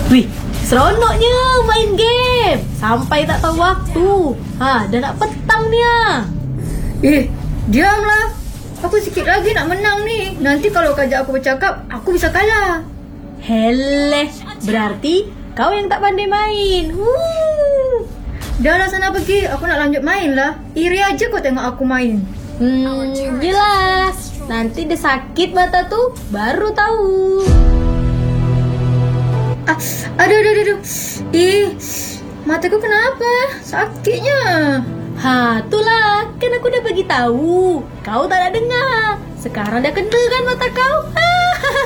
Wih, seronoknya main game. Sampai tak tahu waktu. Dah nak petang dia. Diamlah. Aku sikit lagi nak menang ni. Nanti kalau kajak aku bercakap, aku bisa kalah. Heleh, berarti kau yang tak pandai main. Dah lah sana pergi. Aku nak lanjut main lah. Iri aja kau tengok aku main. Jelas. Nanti dia sakit mata tuh, baru tahu. Aduh. Mataku kenapa? Sakitnya. Itulah, kan aku udah bagi tahu. Kau tak ada dengar. Sekarang dah kena kan mata kau?